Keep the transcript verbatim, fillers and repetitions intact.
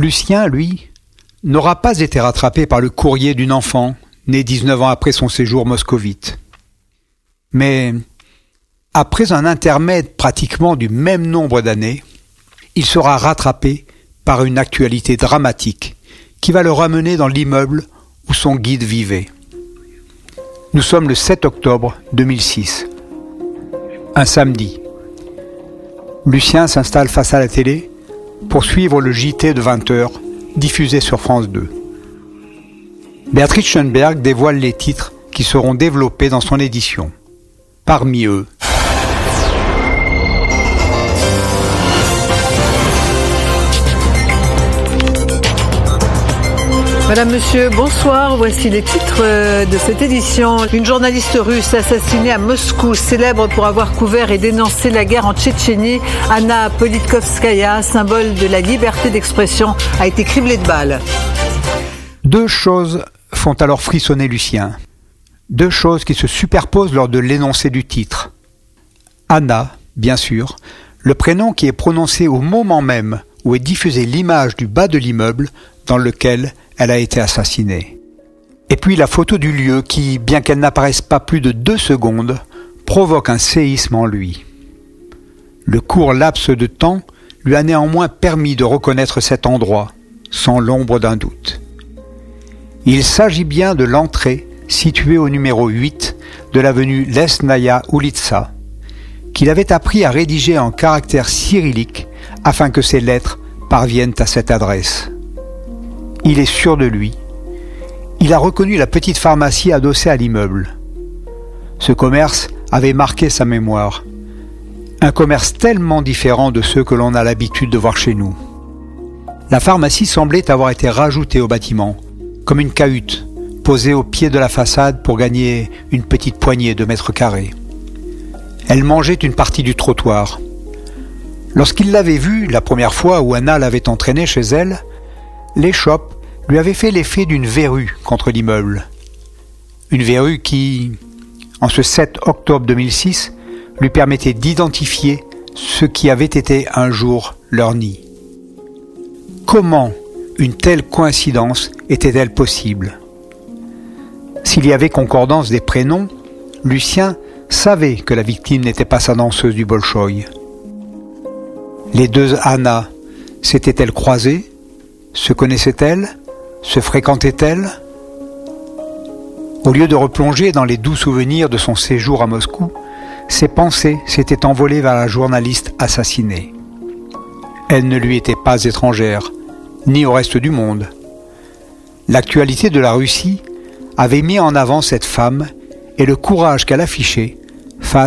Lucien, lui, n'aura pas été rattrapé par le courrier d'une enfant née dix-neuf ans après son séjour moscovite. Mais après un intermède pratiquement du même nombre d'années, il sera rattrapé par une actualité dramatique qui va le ramener dans l'immeuble où son guide vivait. Nous sommes le sept octobre deux mille six. Un samedi. Lucien s'installe face à la télé pour suivre le J T de vingt heures diffusé sur France deux. Béatrice Schoenberg dévoile les titres qui seront développés dans son édition. Parmi eux, Madame, Monsieur, bonsoir. Voici les titres de cette édition. Une journaliste russe assassinée à Moscou, célèbre pour avoir couvert et dénoncé la guerre en Tchétchénie, Anna Politkovskaya, symbole de la liberté d'expression, a été criblée de balles. Deux choses font alors frissonner Lucien. Deux choses qui se superposent lors de l'énoncé du titre. Anna, bien sûr, le prénom qui est prononcé au moment même où est diffusée l'image du bas de l'immeuble dans lequel elle a été assassinée. Et puis la photo du lieu qui, bien qu'elle n'apparaisse pas plus de deux secondes, provoque un séisme en lui. Le court laps de temps lui a néanmoins permis de reconnaître cet endroit, sans l'ombre d'un doute. Il s'agit bien de l'entrée située au numéro huit de l'avenue Lesnaya Ulitsa, qu'il avait appris à rédiger en caractères cyrilliques afin que ses lettres parviennent à cette adresse. Il est sûr de lui. Il a reconnu la petite pharmacie adossée à l'immeuble. Ce commerce avait marqué sa mémoire. Un commerce tellement différent de ceux que l'on a l'habitude de voir chez nous. La pharmacie semblait avoir été rajoutée au bâtiment, comme une cahute, posée au pied de la façade pour gagner une petite poignée de mètres carrés. Elle mangeait une partie du trottoir. Lorsqu'il l'avait vue, la première fois où Anna l'avait entraînée chez elle, l'échoppe lui avait fait l'effet d'une verrue contre l'immeuble. Une verrue qui, en ce sept octobre deux mille six, lui permettait d'identifier ce qui avait été un jour leur nid. Comment une telle coïncidence était-elle possible ? S'il y avait concordance des prénoms, Lucien savait que la victime n'était pas sa danseuse du Bolchoï. Les deux Anna s'étaient-elles croisées ? Se connaissaient-elles ? Se fréquentaient-elles ? Au lieu de replonger dans les doux souvenirs de son séjour à Moscou, ses pensées s'étaient envolées vers la journaliste assassinée. Elle ne lui était pas étrangère, ni au reste du monde. L'actualité de la Russie avait mis en avant cette femme et le courage qu'elle affichait